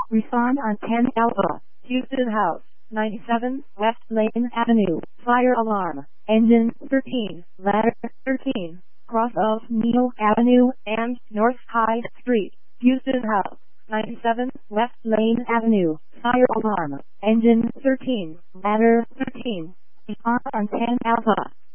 Respond on 10 Alpha. Houston House, 97 West Lane Avenue. Fire alarm. Engine 13. Ladder 13. Cross of Neal Avenue and North High Street. Houston House, 97 West Lane Avenue. Fire alarm. Engine 13. Ladder 13. Respond on 10 Alpha.